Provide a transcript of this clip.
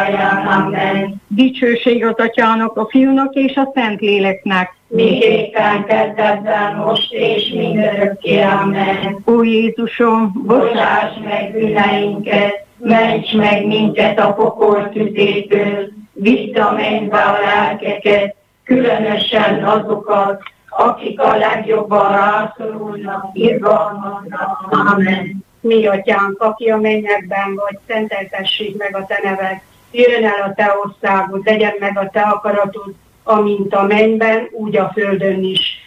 korszakján. Amen. Dicsőség az Atyának, a Fiúnak és a Szentléleknek. Miképpen kezdetben, most és mindörökké. Amen. Ó Jézusom, Bocsáss meg bűneinket, ments meg minket a pokol tüzétől, vidd a mennybe a lelkeket, különösen azokat, akik a legjobban rászorulnak irgalmadra. Amen. mi Atyánk, aki a mennyekben vagy, szenteltessék meg a te neved, jöjjön el a te országod, legyen meg a te akaratod, amint a mennyben, úgy a földön is.